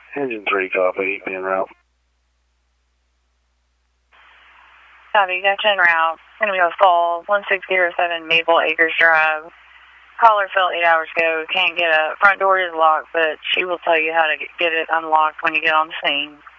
Engine 3, copy, en route. Copy, got you en route. Gonna be a fall, 1607 Maple Acres Drive. Caller fell 8 hours ago, can't get up. Front door is locked, but she will tell you how to get it unlocked when you get on the scene.